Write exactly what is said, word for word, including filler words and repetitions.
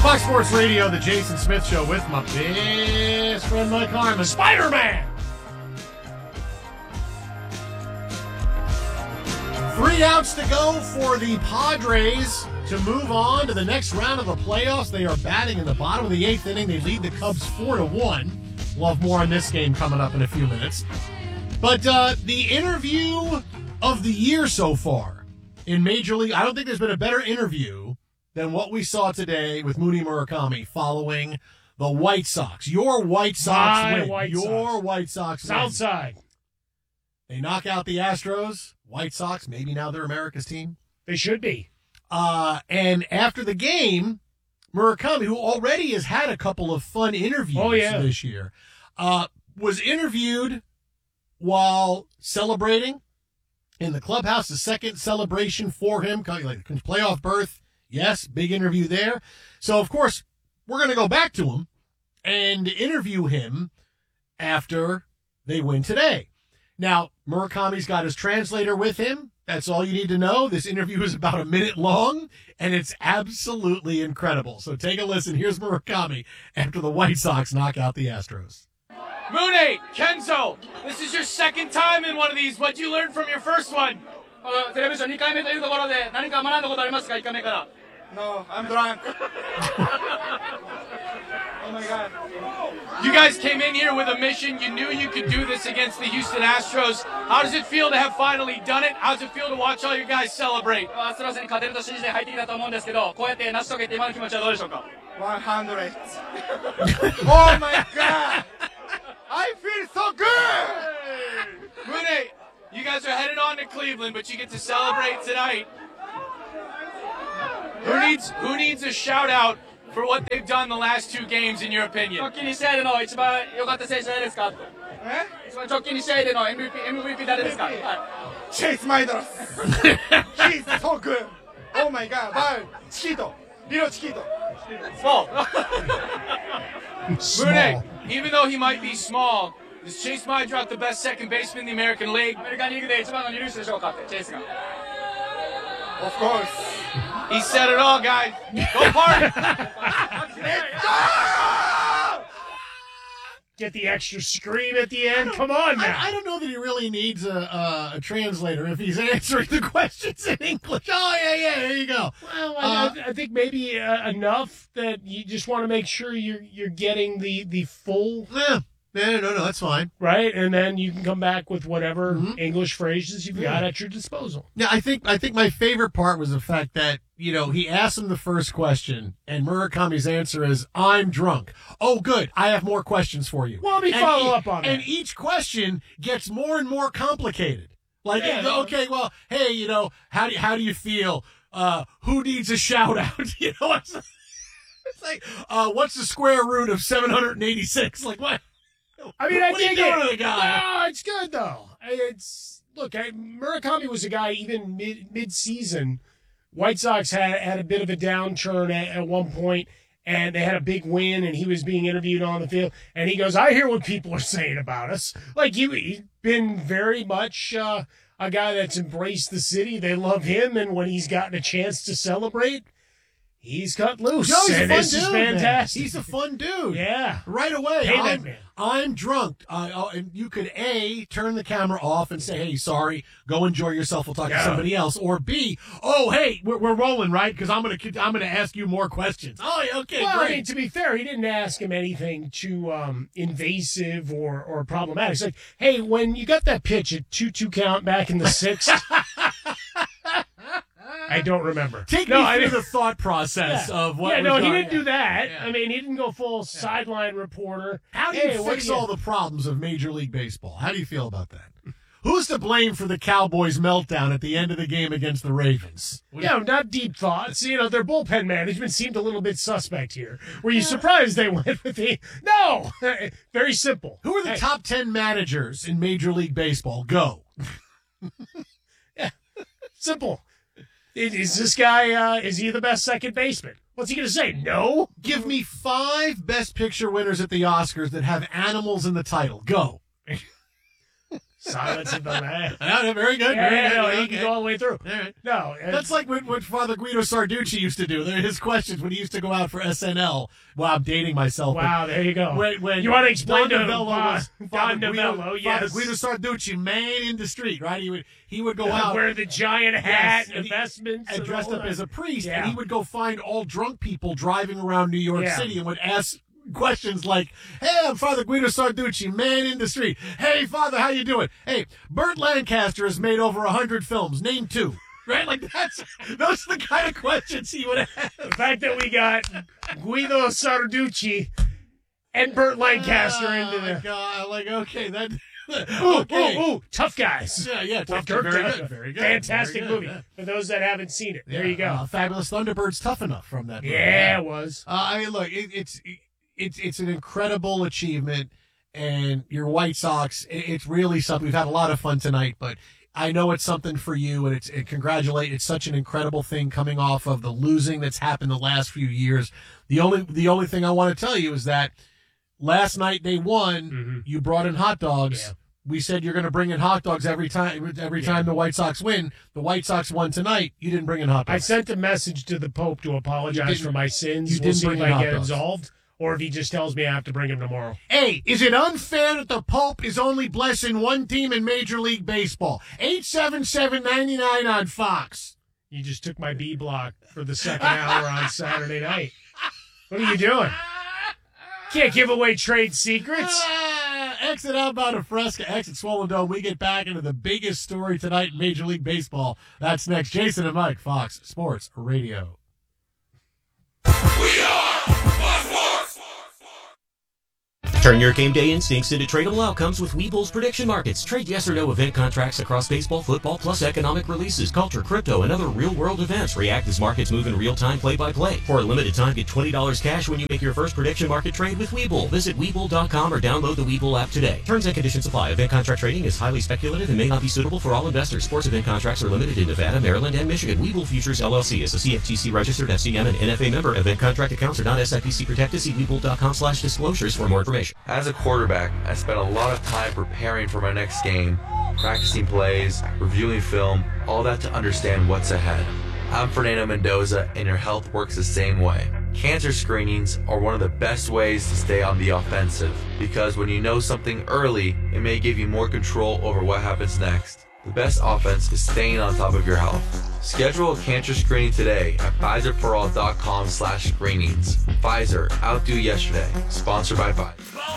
Fox Sports Radio, the Jason Smith Show with my best friend Mike Harmon, Spider-Man. Three outs to go for the Padres to move on to the next round of the playoffs. They are batting in the bottom of the eighth inning. They lead the Cubs four to one. We'll have more on this game coming up in a few minutes. But uh, the interview of the year so far in Major League, I don't think there's been a better interview than what we saw today with Mooney Murakami following the White Sox. Your White Sox My win. White Your Sox. White Sox win. Southside. They knock out the Astros. White Sox, maybe now they're America's team. They should be. Uh, and after the game, Murakami, who already has had a couple of fun interviews oh, yeah. this year, uh, was interviewed while celebrating in the clubhouse. The second celebration for him, like playoff berth. Yes, big interview there. So, of course, we're going to go back to him and interview him after they win today. Now, Murakami's got his translator with him. That's all you need to know. This interview is about a minute long, and it's absolutely incredible. So take a listen. Here's Murakami after the White Sox knock out the Astros. Mooney, Kenzo, this is your second time in one of these. What'd you learn from your first one? Uh, テレビションにかいめというところで何か学んだことありますかいっかいめから No, I'm drunk. Oh my God. You guys came in here with a mission. You knew you could do this against the Houston Astros. How does it feel to have finally done it? How does it feel to watch all your guys celebrate? アストロズに勝てると信じて入ってきたと思うんですけど、こうやって成し遂げて今の気持ちはどうでしょうか one hundred. Oh my God. I feel so good. Mooney, you guys are headed on to Cleveland, but you get to celebrate tonight. Who needs who needs a shout out for what they've done the last two games, in your opinion? 直近に試合での一番良かった選手誰ですか一番直近に試合での エムブイピー, エムブイピー誰ですか、はい、 Chase Maidros. He's so good. Oh my God. But Chiquito. Little Chiquito. Small. Small. Mooney, even though he might be small, is Chase Maidrock the best second baseman in the American League? アメリカンリーグで一番の二塁手でしょうかってチェイスが Of course. He said it all, guys. Go party. Get the extra scream at the end. Come on now. I, I don't know that he really needs a, a, a translator if he's answering the questions in English. Oh, yeah, yeah, there you go. Well, Uh, I, I think maybe uh, enough that you just want to make sure you're you're getting the, the full, Yeah, no, no, no, that's fine. right? And then you can come back with whatever Mhm. English phrases you've Yeah. got at your disposal. Yeah, I think I think my favorite part was the fact that, you know, he asked him the first question, and Murakami's answer is, I'm drunk. Oh, good. I have more questions for you. Well, let me And follow e- up on And that. each question gets more and more complicated. Like, Yeah. okay, well, hey, you know, how do you, how do you feel? Uh, who needs a shout out? You know, it's, it's like, uh, what's the square root of seven hundred eighty-six? Like, what? I mean, I What are you think doing it, to the guy? No, it's good though. It's look, I, Murakami was a guy even mid mid season. White Sox had had a bit of a downturn at, at one point, and they had a big win, and he was being interviewed on the field, and he goes, "I hear what people are saying about us." Like you, he's been very much uh, a guy that's embraced the city. They love him, and when he's gotten a chance to celebrate, he's cut loose. No, he's a and fun this dude, is man. fantastic. He's a fun dude. Yeah. Right away. Hey, that I'm, man. I'm drunk. Uh, uh, and you could A, turn the camera off and say, hey, sorry, go enjoy yourself. We'll talk to Yeah. somebody else. Or B, oh, hey, we're, we're rolling, right? Because I'm going to I'm gonna ask you more questions. Oh, yeah, okay, Well, great. I mean, to be fair, he didn't ask him anything too um, invasive or, or problematic. It's like, hey, when you got that pitch at two two count back in the sixth, I don't remember. Take no, me I through didn't- the thought process yeah. of what Yeah, was no, he going- didn't do that. Yeah. I mean, he didn't go full sideline reporter. How do Hey, you what fix do you- all the problems of Major League Baseball? How do you feel about that? Who's to blame for the Cowboys' meltdown at the end of the game against the Ravens? Yeah, not deep thoughts. You know, their bullpen management seemed a little bit suspect here. Were you surprised they went with the... No! Very simple. Who are the Hey, top ten managers in Major League Baseball? Go. Simple. Is, is this guy, uh, is he the best second baseman? What's he going to say? No? Give me five Best Picture winners at the Oscars that have animals in the title. Go. Silence of the Lambs. Yeah, very good. Yeah, very yeah, good. no, Yeah, he okay. can go all the way through. All right. No, That's like what, what Father Guido Sarducci used to do. They're his questions when he used to go out for S N L. Well, I'm dating myself. but wow. There you go. When, when you want to explain Don to Novello was Don Father Novello? Guido, Yes. Father Guido Sarducci, man in the street, right? He would he would go Uh, out wear the giant hat, Yes, and he- investments, and the dressed whole up nine. as a priest, Yeah. and he would go find all drunk people driving around New York Yeah. City and would ask questions like, "Hey, I'm Father Guido Sarducci, man in the street. Hey, Father, how you doing? Hey, Burt Lancaster has made over a hundred films. Name two." Right? Like that's those are the kind of questions he would ask. The fact that we got Guido Sarducci and Burt Lancaster oh, into my the God. Like, okay, that ooh, okay. ooh, ooh, Tough Guys. Yeah, yeah, With tough, Kirk very Douglas. good, very good. Fantastic very good, movie. yeah. For those that haven't seen it, there Yeah, you go. uh, Fabulous Thunderbirds, Tough Enough from that movie. yeah, it was. Uh, I mean, look, it, it's it's it's an incredible achievement, and your White Sox, it, it's really something. We've had a lot of fun tonight, but I know it's something for you, and it's it, congratulate. It's such an incredible thing coming off of the losing that's happened the last few years. The only the only thing I want to tell you is that last night they won. Mhm. You brought in hot dogs. Yeah. We said you're going to bring in hot dogs every time. Every time the White Sox win, the White Sox won tonight. You didn't bring in hot dogs. I sent a message to the Pope to You apologize didn't- for my sins. you we'll didn't see bring if in I hot get dogs. absolved, or if he just tells me I have to bring him tomorrow. Hey, is it unfair that the Pope is only blessing one team in Major League Baseball? eight seven seven, nine nine on Fox. You just took my B block for the second hour on Saturday night. What are you doing? Can't give away trade secrets. Ah, exit outbound of Fresca, exit Swollen Dome. We get back into the biggest story tonight in Major League Baseball. That's next. Jason and Mike, Fox Sports Radio. Turn your game day instincts into tradable outcomes with Webull's prediction markets. Trade yes or no event contracts across baseball, football, plus economic releases, culture, crypto, and other real-world events. React as markets move in real time, play-by-play. For a limited time, get twenty dollars cash when you make your first prediction market trade with Webull. Visit Webull dot com or download the Webull app today. Terms and conditions apply. Event contract trading is highly speculative and may not be suitable for all investors. Sports event contracts are limited in Nevada, Maryland, and Michigan. Webull Futures, L L C is a C F T C registered F C M and N F A member. Event contract accounts are not S I P C protected. See Webull dot com slash disclosures for more information. As a quarterback, I spent a lot of time preparing for my next game, practicing plays, reviewing film, all that to understand what's ahead. I'm Fernando Mendoza, and your health works the same way. Cancer screenings are one of the best ways to stay on the offensive, because when you know something early, it may give you more control over what happens next. The best offense is staying on top of your health. Schedule a cancer screening today at Pfizer for all dot com slash screenings. Pfizer, outdo yesterday. Sponsored by Pfizer.